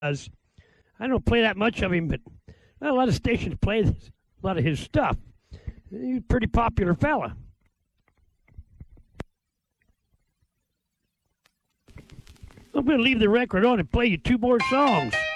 does. I don't play that much of him, but well, a lot of stations play a lot of his stuff. He's a pretty popular fella. I'm going to leave the record on and play you two more songs.